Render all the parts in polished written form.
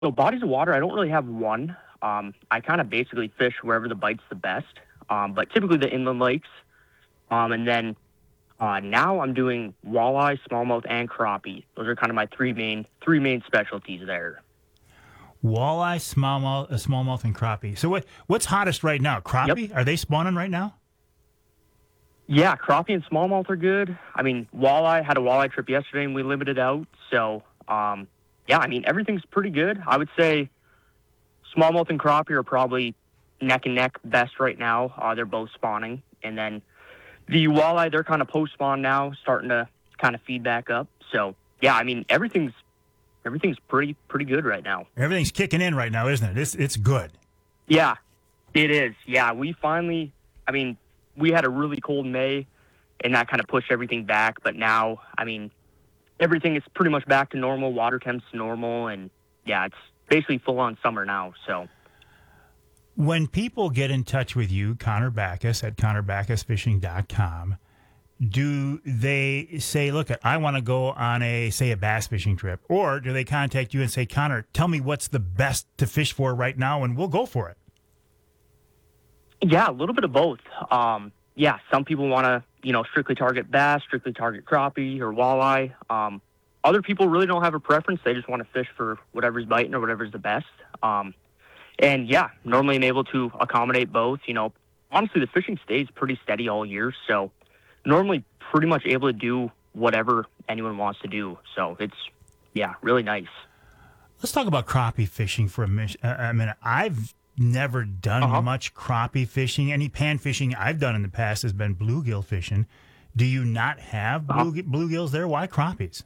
So bodies of water, I don't really have one. I kind of basically fish wherever the bite's the best. But typically the inland lakes. And then now I'm doing walleye, smallmouth, and crappie. Those are kind of my three main specialties there. Walleye, smallmouth, and crappie. So what's hottest right now? Yep. Crappie? Are they spawning right now? Yeah, crappie and smallmouth are good. I mean, walleye had a walleye trip yesterday and we limited out. So, yeah, I mean, everything's pretty good. I would say smallmouth and crappie are probably neck and neck best right now. They're both spawning. And then the walleye, they're kind of post spawn now, starting to kind of feed back up. So, yeah, I mean, everything's pretty good right now. Everything's kicking in right now, isn't it? It's good. Yeah, it is. Yeah, I mean, we had a really cold May, and that kind of pushed everything back. But now, I mean, everything is pretty much back to normal. Water temps normal, and yeah, it's basically full on summer now. So, When people get in touch with you, Connor Backus at ConnorBackusFishing.com, do they say, look, I want to go on a bass fishing trip? Or do they contact you and say, Connor, tell me what's the best to fish for right now, and we'll go for it? yeah, a little bit of both. Yeah, some people want to, strictly target bass, strictly target crappie or walleye. Other people really don't have a preference. They just want to fish for whatever's biting or whatever's the best. And yeah, normally I'm able to accommodate both. Honestly, the fishing stays pretty steady all year, so normally pretty much able to do whatever anyone wants to do. So it's, yeah, really nice. Let's talk about crappie fishing for a minute. I've never done much crappie fishing. Any pan fishing I've done in the past has been bluegill fishing. Do you not have bluegills there? Why crappies?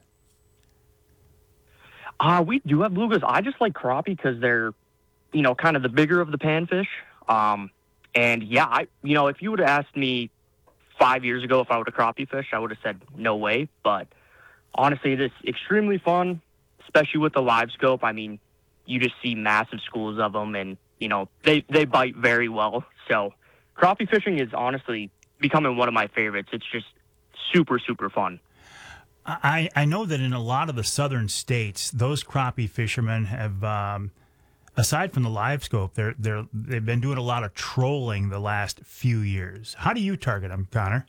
We do have bluegills. I just like crappie because they're, kind of the bigger of the panfish. And yeah, if you would have asked me 5 years ago if I would have crappie fished, I would have said no way. But honestly, it is extremely fun, especially with the live scope. I mean, you just see massive schools of them, and they bite very well. So crappie fishing is honestly becoming one of my favorites. It's just super, super fun. I know that in a lot of the southern states, those crappie fishermen have, aside from the live scope, they've been doing a lot of trolling the last few years. How do you target them, Connor?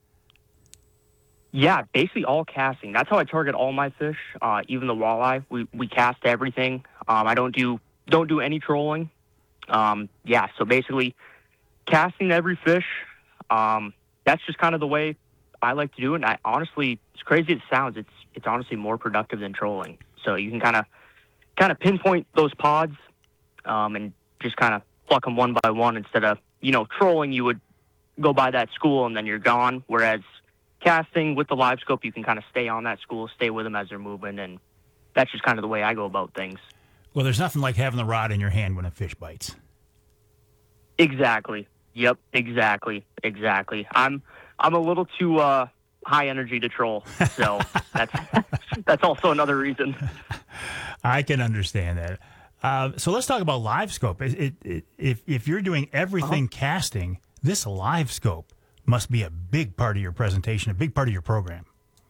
Yeah, basically all casting. That's how I target all my fish, even the walleye. We cast everything. I don't do any trolling. Yeah, so basically casting every fish. That's just kind of the way I like to do it. And I honestly, as crazy as it sounds, it's honestly more productive than trolling. So you can kind of pinpoint those pods, and just kind of pluck them one by one instead of, trolling. You would go by that school and then you're gone. Whereas casting with the live scope, you can kind of stay on that school, stay with them as they're moving. And that's just kind of the way I go about things. Well, there's nothing like having the rod in your hand when a fish bites. Exactly. Yep. Exactly. I'm a little too high energy to troll, so that's also another reason. I can understand that. So let's talk about live scope. If you're doing everything casting, this live scope must be a big part of your presentation, a big part of your program.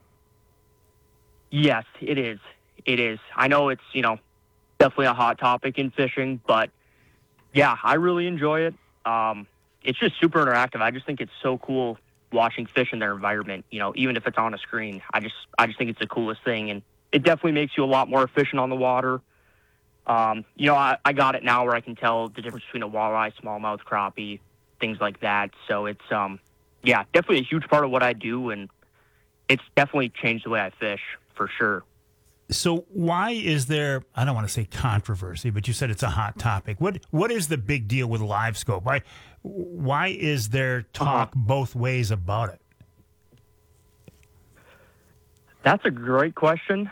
Yes, it is. It is. I know it's definitely a hot topic in fishing, but yeah, I really enjoy it. It's just super interactive. I just think it's so cool watching fish in their environment, even if it's on a screen. I just think it's the coolest thing, and it definitely makes you a lot more efficient on the water. I got it now where I can tell the difference between a walleye, smallmouth, crappie, things like that. So it's, yeah, definitely a huge part of what I do, and it's definitely changed the way I fish for sure. So why is there, I don't want to say controversy, but you said it's a hot topic. What is the big deal with live scope? Why is there talk both ways about it? That's a great question.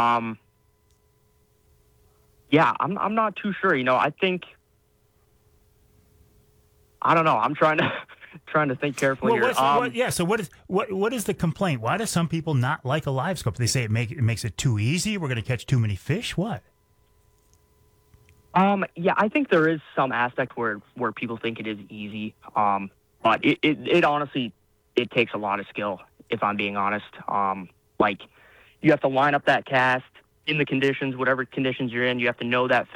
Yeah, I'm not too sure. I think, I don't know. I'm trying to think carefully here. So what is the complaint? Why do some people not like a live scope? They say it makes it too easy. We're going to catch too many fish. What? Yeah, I think there is some aspect where people think it is easy. But it honestly, it takes a lot of skill, if I'm being honest. Like, you have to line up that cast, in the conditions, whatever conditions you're in, you have to know that